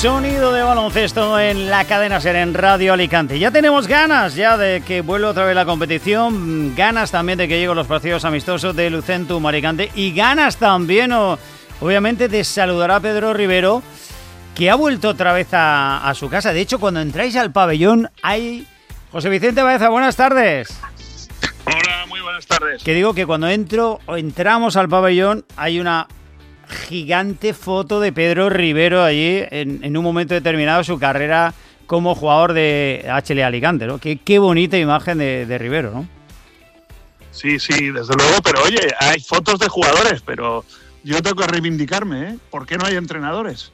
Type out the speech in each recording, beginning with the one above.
sonido de baloncesto en la cadena SER en Radio Alicante. Ya tenemos ganas ya de que vuelva otra vez la competición, ganas también de que lleguen los partidos amistosos de Lucentum Alicante y ganas también, obviamente, de saludar a Pedro Rivero, que ha vuelto otra vez a su casa. De hecho, cuando entráis al pabellón hay... José Vicente Baeza, buenas tardes. Hola, muy buenas tardes. Que digo que cuando entramos al pabellón hay una gigante foto de Pedro Rivero allí en un momento determinado de su carrera como jugador de HL Alicante, ¿no? Qué bonita imagen de Rivero, ¿no? Sí, desde luego, pero oye, hay fotos de jugadores, pero yo tengo que reivindicarme, ¿eh? ¿Por qué no hay entrenadores?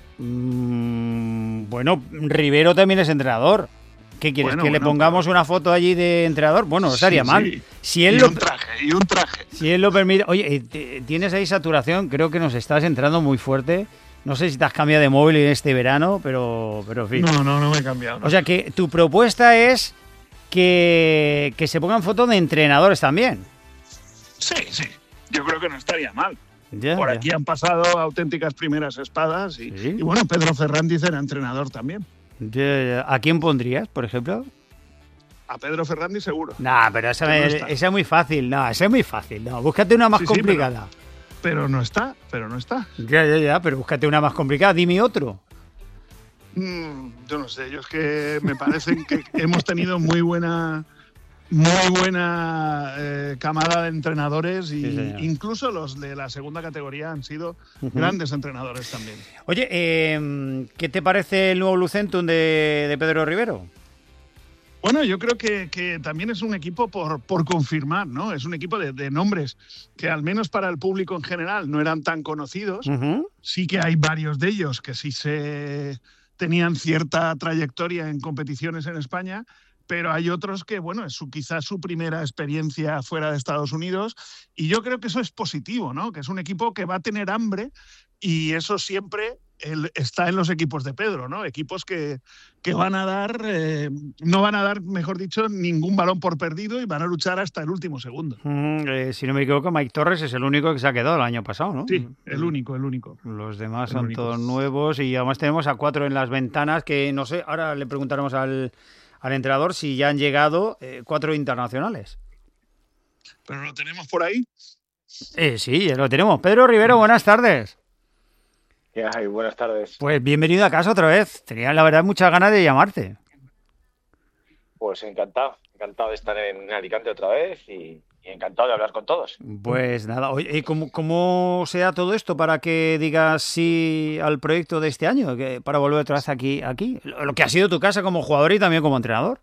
Bueno, Rivero también es entrenador. ¿Qué quieres? ¿Que le pongamos una foto allí de entrenador? Bueno, no estaría mal. Sí. Si él un traje. Si él lo permite. Oye, tienes ahí saturación, creo que nos estás entrando muy fuerte. No sé si te has cambiado de móvil en este verano, pero en fin. No me he cambiado. No. O sea que tu propuesta es que se pongan fotos de entrenadores también. Sí. Yo creo que no estaría mal. Por aquí han pasado auténticas primeras espadas y bueno, Pedro Fernández era entrenador también. ¿A quién pondrías, por ejemplo? A Pedro Fernández seguro. Nah, pero esa es muy fácil. No, esa es muy fácil. No, búscate una más complicada. Pero no está. Ya, pero búscate una más complicada. Dime otro. Yo no sé. Yo es que me parece que hemos tenido muy buena camada de entrenadores y incluso los de la segunda categoría han sido grandes entrenadores también. Oye, ¿qué te parece el nuevo Lucentum de Pedro Rivero? Bueno, yo creo que también es un equipo por confirmar, ¿no? Es un equipo de nombres que al menos para el público en general no eran tan conocidos. Sí que hay varios de ellos que sí tenían cierta trayectoria en competiciones en España, pero hay otros que, bueno, es quizás su primera experiencia fuera de Estados Unidos y yo creo que eso es positivo, ¿no? Que es un equipo que va a tener hambre y eso siempre está en los equipos de Pedro, ¿no? Equipos que van a dar, no van a dar, mejor dicho, ningún balón por perdido y van a luchar hasta el último segundo. Si no me equivoco, Mike Torres es el único que se ha quedado el año pasado, ¿no? Sí, el único. Los demás son todos nuevos y además tenemos a 4 en las ventanas que, no sé, ahora le preguntaremos al entrenador si ya han llegado 4 internacionales. ¿Pero lo tenemos por ahí? Sí, ya lo tenemos. Pedro Rivero, buenas tardes. ¿Qué hay? Buenas tardes. Pues bienvenido a casa otra vez. Tenía, la verdad, muchas ganas de llamarte. Pues encantado de estar en Alicante otra vez y encantado de hablar con todos. Pues nada, oye, ¿cómo se da todo esto para que digas sí al proyecto de este año? Para volver otra vez aquí? Lo que ha sido tu casa como jugador y también como entrenador.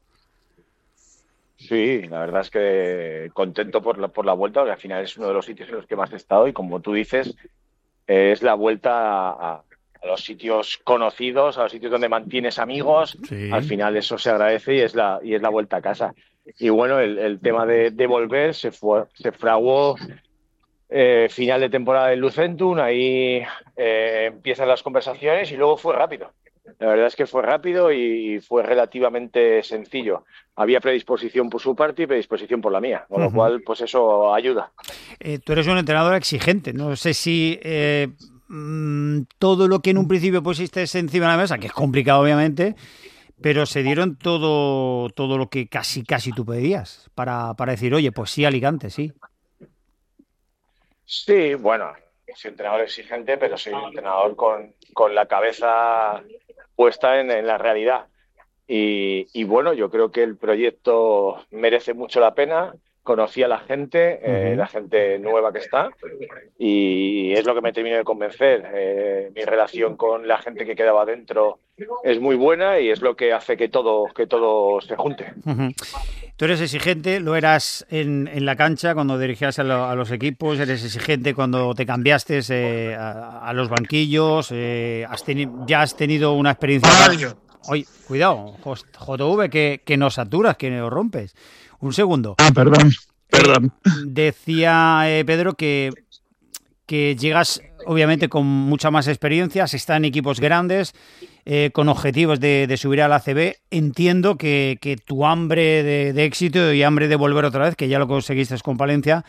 Sí, la verdad es que contento por la vuelta, porque al final es uno de los sitios en los que más he estado y como tú dices, es la vuelta a los sitios conocidos, a los sitios donde mantienes amigos. Sí. Al final eso se agradece y es la vuelta a casa. Y bueno, el tema de volver se fraguó final de temporada del Lucentum, ahí empiezan las conversaciones y luego fue rápido. La verdad es que fue rápido y fue relativamente sencillo. Había predisposición por su parte y predisposición por la mía, con lo cual pues eso ayuda. Tú eres un entrenador exigente, no sé si todo lo que en un principio pusiste encima de la mesa, que es complicado obviamente, pero se dieron todo lo que casi tú pedías para decir, oye, pues sí, Alicante, sí. Sí, bueno, soy entrenador exigente, pero soy un entrenador con la cabeza puesta en la realidad. Y bueno, yo creo que el proyecto merece mucho la pena. Conocí a la gente nueva que está, y es lo que me terminó de convencer. Mi relación con la gente que quedaba dentro es muy buena y es lo que hace que todo se junte. Tú eres exigente, lo eras en la cancha cuando dirigías a los equipos, eres exigente cuando te cambiaste a los banquillos, ya has tenido una experiencia... Oye, cuidado, JV, que nos saturas, que nos rompes. Un segundo. Perdón. Decía Pedro que llegas obviamente con mucha más experiencia, se está en equipos grandes, con objetivos de subir a la ACB. Entiendo que tu hambre de éxito y hambre de volver otra vez, que ya lo conseguiste con Palencia,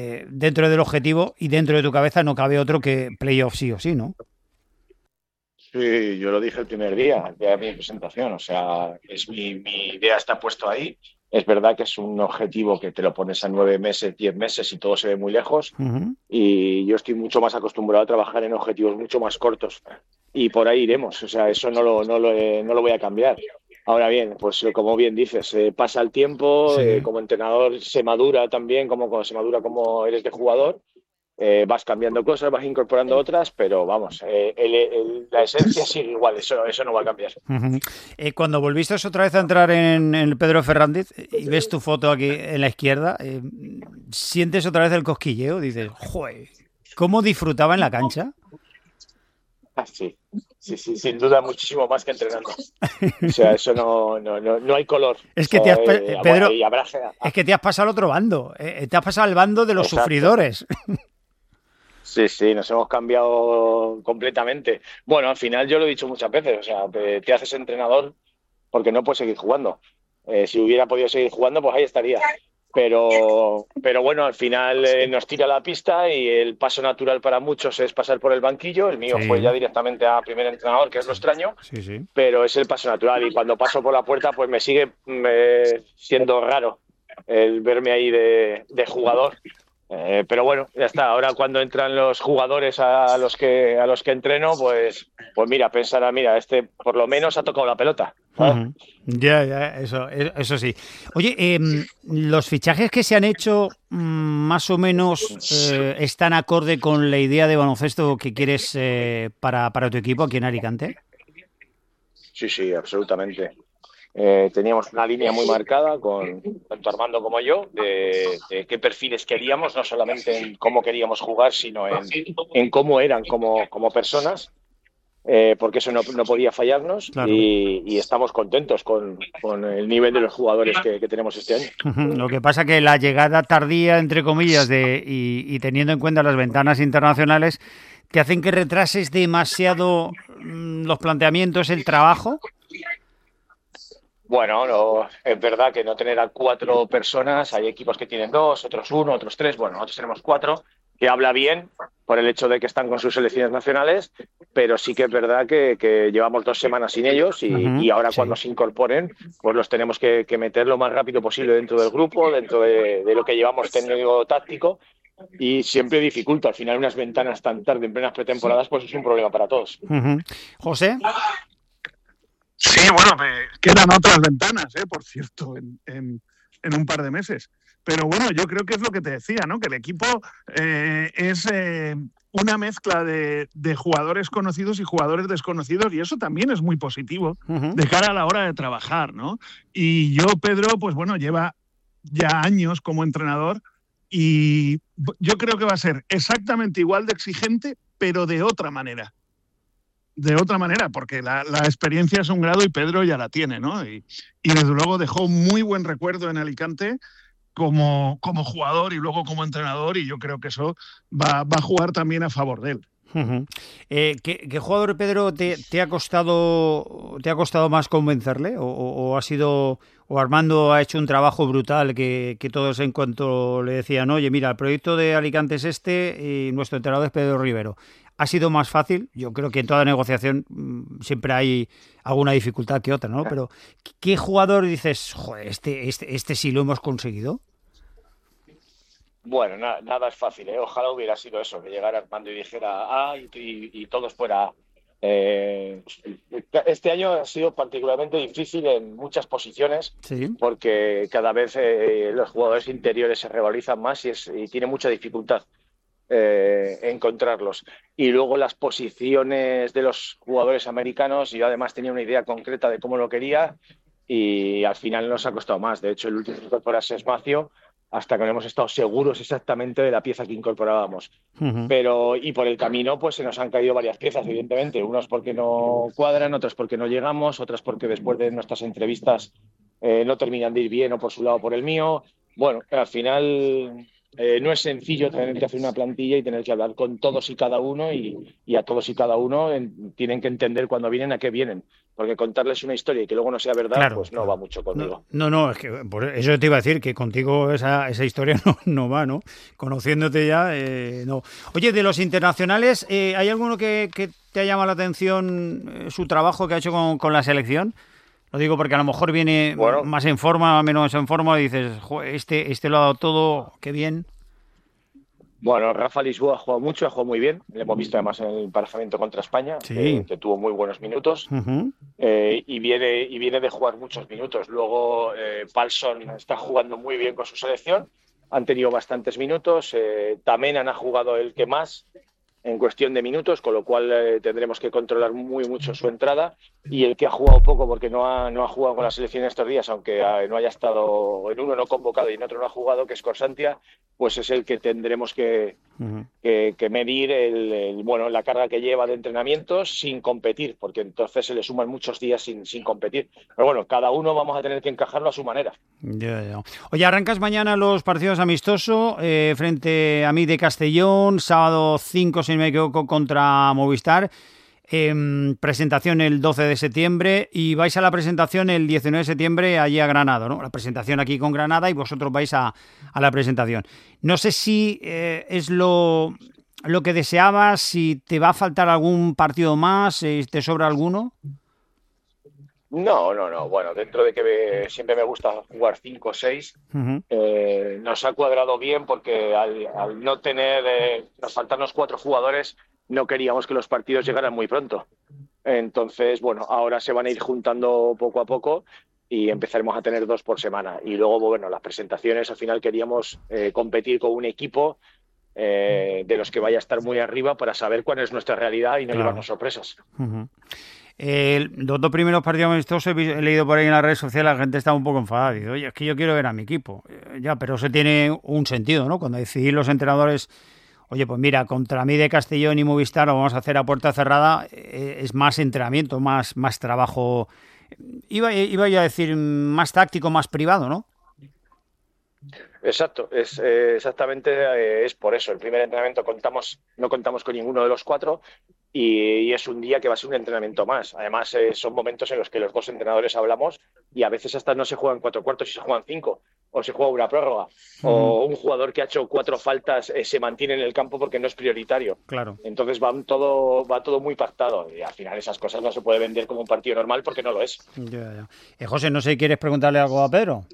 dentro del objetivo y dentro de tu cabeza no cabe otro que playoff sí o sí, ¿no? Sí, yo lo dije el día de mi presentación, o sea, mi idea está puesto ahí. Es verdad que es un objetivo que te lo pones a 9 meses, 10 meses y todo se ve muy lejos. Uh-huh. Y yo estoy mucho más acostumbrado a trabajar en objetivos mucho más cortos. Y por ahí iremos, o sea, eso no lo voy a cambiar. Ahora bien, pues como bien dices, pasa el tiempo, Sí. como entrenador se madura también, como se madura como eres de jugador. Vas cambiando cosas, vas incorporando otras, pero vamos, la esencia sigue igual, eso no va a cambiar. Uh-huh. Cuando volviste otra vez a entrar en el Pedro Fernández y ves tu foto aquí en la izquierda, ¿sientes otra vez el cosquilleo? Dices, ¡joder! ¿Cómo disfrutaba en la cancha? Ah, sí, sí, sí, sin duda muchísimo más que entrenando. O sea, eso no hay color. Es O que sea, Pedro, y habrá, es que te has pasado al otro bando. Te has pasado al bando de los exacto. sufridores. Sí, sí, nos hemos cambiado completamente. Bueno, al final yo lo he dicho muchas veces, o sea, te haces entrenador porque no puedes seguir jugando. Si hubiera podido seguir jugando, pues ahí estaría. Pero bueno, al final nos tira la pista y el paso natural para muchos es pasar por el banquillo. El mío fue ya Sí, directamente a primer entrenador, que es lo extraño, sí, sí. pero es el paso natural. Y cuando paso por la puerta, pues me sigue siendo raro el verme ahí de jugador. Pero bueno, ya está. Ahora cuando entran los jugadores a los que entreno, pues mira, pensará, mira, este por lo menos ha tocado la pelota, ¿sabes? Uh-huh. Ya, eso sí. Oye, los fichajes que se han hecho más o menos están acorde con la idea de baloncesto que quieres para tu equipo aquí en Alicante. Sí, sí, absolutamente. Teníamos una línea muy marcada con tanto Armando como yo de qué perfiles queríamos, no solamente en cómo queríamos jugar, sino en cómo eran como personas, porque eso no podía fallarnos Claro. y estamos contentos con el nivel de los jugadores que tenemos este año. Uh-huh. Lo que pasa que la llegada tardía, entre comillas, y teniendo en cuenta las ventanas internacionales, te hacen que retrases demasiado los planteamientos, el trabajo. Bueno, es verdad que no tener a 4 personas, hay equipos que tienen 2, otros 1, otros 3, bueno, nosotros tenemos 4, que habla bien por el hecho de que están con sus selecciones nacionales, pero sí que es verdad que llevamos 2 semanas sin ellos y ahora Sí. cuando se incorporen, pues los tenemos que meter lo más rápido posible dentro del grupo, dentro de lo que llevamos técnico táctico y siempre dificulta. Al final unas ventanas tan tarde en plenas pretemporadas, pues es un problema para todos. Uh-huh. José. Sí, bueno, quedan otras ventanas, por cierto, en un par de meses. Pero bueno, yo creo que es lo que te decía, ¿no? Que el equipo es una mezcla de jugadores conocidos y jugadores desconocidos y eso también es muy positivo de cara a la hora de trabajar, ¿no? Y yo, Pedro, pues bueno, lleva ya años como entrenador y yo creo que va a ser exactamente igual de exigente, pero de otra manera. De otra manera, porque la experiencia es un grado y Pedro ya la tiene, ¿no? Y desde luego dejó muy buen recuerdo en Alicante como jugador y luego como entrenador y yo creo que eso va a jugar también a favor de él. Uh-huh. ¿Qué jugador, Pedro, te ha costado más convencerle? ¿O ha sido, o Armando ha hecho un trabajo brutal que todos en cuanto le decían, oye, mira, el proyecto de Alicante es este y nuestro entrenador es Pedro Rivero? ¿Ha sido más fácil? Yo creo que en toda negociación siempre hay alguna dificultad que otra, ¿no? Pero ¿qué jugador dices, joder, este sí lo hemos conseguido? Bueno, nada es fácil, ¿eh? Ojalá hubiera sido eso, que llegara Armando y dijera y todos fuera. Este año ha sido particularmente difícil en muchas posiciones Sí. porque cada vez los jugadores interiores se rivalizan más y tiene mucha dificultad encontrarlos. Y luego las posiciones de los jugadores americanos, yo además tenía una idea concreta de cómo lo quería y al final nos ha costado más. De hecho, el último que incorporarse es Macio, hasta que no hemos estado seguros exactamente de la pieza que incorporábamos. Uh-huh. Pero, y por el camino, pues se nos han caído varias piezas, evidentemente. Unos porque no cuadran, otras porque no llegamos, otras porque después de nuestras entrevistas no terminan de ir bien o por su lado o por el mío. Bueno, al final no es sencillo tener que hacer una plantilla y tener que hablar con todos y cada uno y a todos y cada uno tienen que entender cuando vienen a qué vienen. Porque contarles una historia y que luego no sea verdad, Claro, pues no claro. va mucho conmigo. No, es que por eso te iba a decir que contigo esa historia no va, ¿no? Conociéndote ya, no. Oye, de los internacionales, ¿hay alguno que te ha llamado la atención su trabajo que ha hecho con la selección? Lo digo porque a lo mejor viene más en forma, menos en forma, y dices, este lo ha dado todo, qué bien. Bueno, Rafa Lisboa ha jugado mucho, ha jugado muy bien. Le hemos visto además en el emparejamiento contra España, sí. que tuvo muy buenos minutos. Y viene de jugar muchos minutos. Luego Palsson está jugando muy bien con su selección. Han tenido bastantes minutos. Tamenan ha jugado el que más en cuestión de minutos, con lo cual tendremos que controlar muy mucho su entrada. Y el que ha jugado poco, porque no ha jugado con la selección estos días, aunque no haya estado en uno no convocado y en otro no ha jugado, que es Corsantia, pues es el que tendremos que medir la carga que lleva de entrenamientos sin competir, porque entonces se le suman muchos días sin competir. Pero bueno, cada uno vamos a tener que encajarlo a su manera. Ya. Oye, arrancas mañana los partidos amistosos frente a mí de Castellón, sábado 5, si no me equivoco, contra Movistar. Presentación el 12 de septiembre y vais a la presentación el 19 de septiembre allí a Granada, ¿no? La presentación aquí con Granada y vosotros vais a la presentación. No sé si es lo que deseabas, si te va a faltar algún partido más, ¿te sobra alguno? No. Bueno, dentro de que siempre me gusta jugar 5 o 6, nos ha cuadrado bien porque al no tener, nos faltarnos 4 jugadores, no queríamos que los partidos llegaran muy pronto. Entonces, bueno, ahora se van a ir juntando poco a poco y empezaremos a tener 2 por semana. Y luego, bueno, las presentaciones, al final queríamos competir con un equipo de los que vaya a estar muy arriba para saber cuál es nuestra realidad y no llevarnos sorpresas. Los 2 primeros partidos amistosos he leído por ahí en las redes sociales, la gente está un poco enfadada. Dice, oye, es que yo quiero ver a mi equipo. Ya, pero eso tiene un sentido, ¿no? Cuando decidís los entrenadores, oye, pues mira, contra mí de Castellón y Movistar lo vamos a hacer a puerta cerrada, es más entrenamiento, más trabajo, iba a decir más táctico, más privado, ¿no? Exacto, exactamente es por eso. El primer entrenamiento no contamos con ninguno de los 4 y es un día que va a ser un entrenamiento más. Además, son momentos en los que los 2 entrenadores hablamos y a veces hasta no se juegan 4 cuartos y se juegan 5, o se juega una prórroga, o un jugador que ha hecho 4 faltas se mantiene en el campo porque no es prioritario. Claro. Entonces va todo muy pactado y al final esas cosas no se puede vender como un partido normal porque no lo es. Ya. José, no sé si quieres preguntarle algo a Pedro.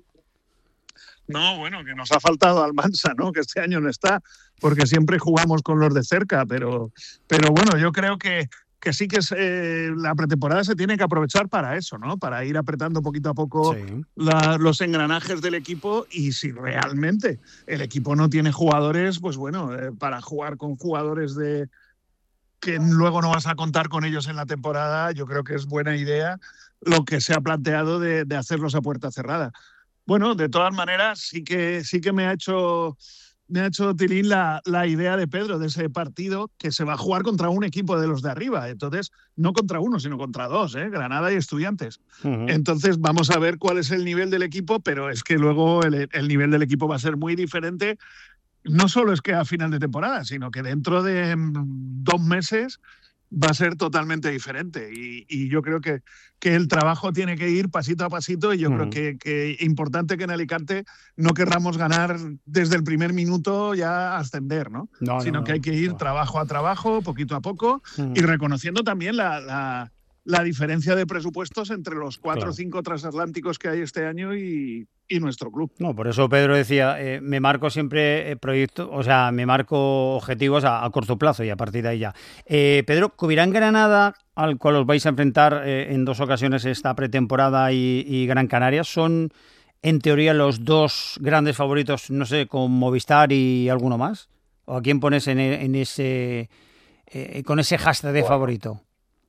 No, bueno, que nos ha faltado Almansa, ¿no? Que este año no está, porque siempre jugamos con los de cerca, pero bueno, yo creo que sí que la pretemporada se tiene que aprovechar para eso, ¿no? Para ir apretando poquito a poco los engranajes del equipo y si realmente el equipo no tiene jugadores, pues bueno, para jugar con jugadores que luego no vas a contar con ellos en la temporada, yo creo que es buena idea lo que se ha planteado de hacerlos a puerta cerrada. Bueno, de todas maneras, sí que me ha hecho tilín la idea de Pedro de ese partido que se va a jugar contra un equipo de los de arriba. Entonces, no contra uno, sino contra 2, Granada y Estudiantes. Entonces, vamos a ver cuál es el nivel del equipo, pero es que luego el nivel del equipo va a ser muy diferente. No solo es que a final de temporada, sino que dentro de 2 meses va a ser totalmente diferente y yo creo que el trabajo tiene que ir pasito a pasito y yo creo que es importante que en Alicante no querramos ganar desde el primer minuto ya ascender, ¿no? Sino que hay que ir trabajo a trabajo, poquito a poco y reconociendo también la diferencia de presupuestos entre los 4 o 5 transatlánticos que hay este año y nuestro club. No, por eso Pedro decía, me marco siempre proyectos, o sea, me marco objetivos a corto plazo y a partir de ahí ya. Pedro, Covirán Granada, al cual os vais a enfrentar en 2 ocasiones esta pretemporada y Gran Canaria, son en teoría los 2 grandes favoritos, no sé, con Movistar y alguno más. ¿O a quién pones en ese con ese hashtag de favorito?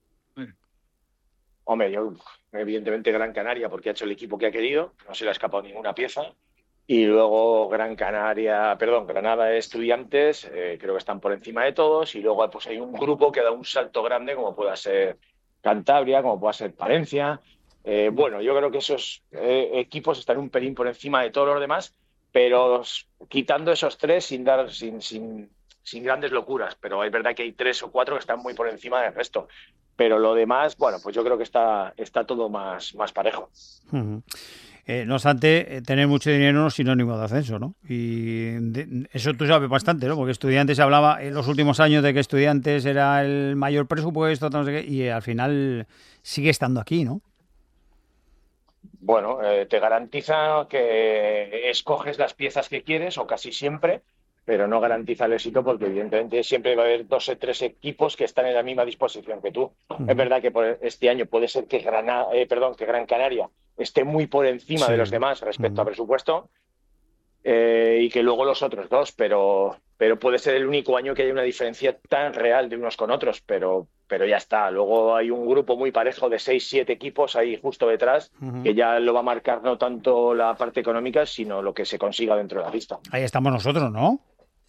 Hombre, yo evidentemente Gran Canaria porque ha hecho el equipo que ha querido, no se le ha escapado ninguna pieza. Y luego Granada Estudiantes, creo que están por encima de todos. Y luego pues hay un grupo que da un salto grande, como pueda ser Cantabria, como pueda ser Palencia. Bueno, yo creo que esos equipos están un pelín por encima de todos los demás, pero quitando esos 3 sin grandes locuras. Pero es verdad que hay 3 o 4 que están muy por encima del resto. Pero lo demás, bueno, pues yo creo que está todo más parejo. No obstante, tener mucho dinero no es sinónimo de ascenso, ¿no? Y eso tú sabes bastante, ¿no? Porque Estudiantes se hablaba en los últimos años de que Estudiantes era el mayor presupuesto, no sé qué, y al final sigue estando aquí, ¿no? Bueno, te garantiza que escoges las piezas que quieres, o casi siempre, pero no garantiza el éxito porque evidentemente siempre va a haber 2 o 3 equipos que están en la misma disposición que tú. Es verdad que por este año puede ser que Gran Canaria esté muy por encima de los demás respecto a presupuesto, y que luego los otros dos, pero puede ser el único año que haya una diferencia tan real de unos con otros, pero ya está. Luego hay un grupo muy parejo de 6-7 equipos ahí justo detrás, que ya lo va a marcar no tanto la parte económica, sino lo que se consiga dentro de la lista. Ahí estamos nosotros, ¿no?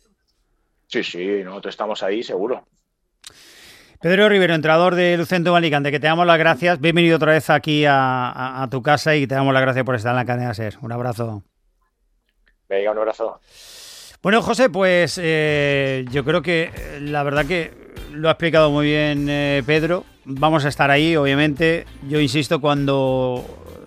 Sí, nosotros estamos ahí, seguro. Pedro Rivero, entrenador de Lucentum Alicante, que te damos las gracias. Bienvenido otra vez aquí a tu casa y te damos las gracias por estar en la cadena SER. Un abrazo. Venga, un abrazo. Bueno, José, pues yo creo que la verdad que lo ha explicado muy bien Pedro. Vamos a estar ahí, obviamente. Yo insisto, cuando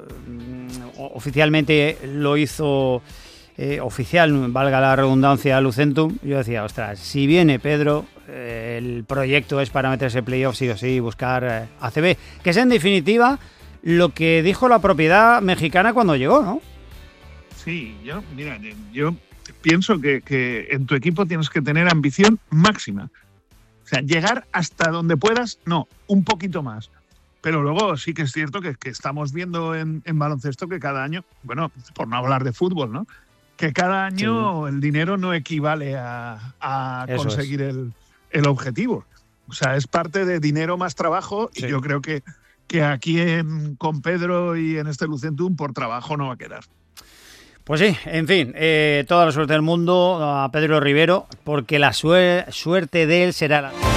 oficialmente lo hizo oficial, valga la redundancia, Lucentum, yo decía, ostras, si viene Pedro, el proyecto es para meterse playoff sí o sí y buscar ACB, que es en definitiva lo que dijo la propiedad mexicana cuando llegó, ¿no? Sí, yo pienso que en tu equipo tienes que tener ambición máxima. O sea, llegar hasta donde puedas, no, un poquito más. Pero luego sí que es cierto que estamos viendo en baloncesto que cada año, bueno, por no hablar de fútbol, ¿no? Que cada año el dinero no equivale a conseguir el objetivo. O sea, es parte de dinero más trabajo y yo creo que aquí con Pedro y en este Lucentum por trabajo no va a quedar. Pues sí, en fin, toda la suerte del mundo a Pedro Rivero, porque la suerte de él será la...